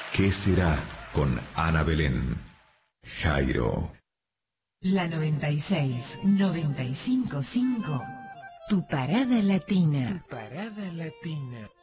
¿Qué será con Ana Belén? Jairo. La 96, 95.5. Tu parada latina. Tu parada latina.